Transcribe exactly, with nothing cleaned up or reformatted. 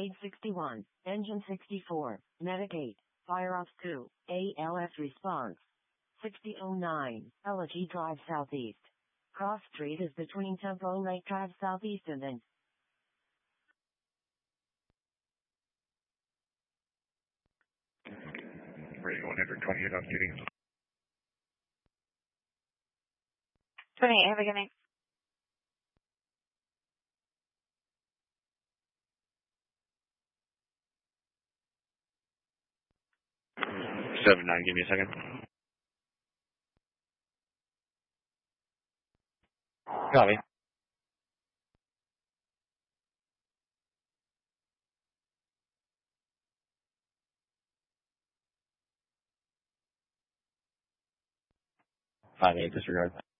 eight sixty-one, engine sixty-four, medic eight, fire off two, A L S response. sixty oh nine, Elegy Drive Southeast. Cross Street is between Tempo Lake Drive Southeast and then Radio one hundred twenty-eight off duty. twenty-eight, have a good night. seven nine, give me a second. Copy. five eight, disregard.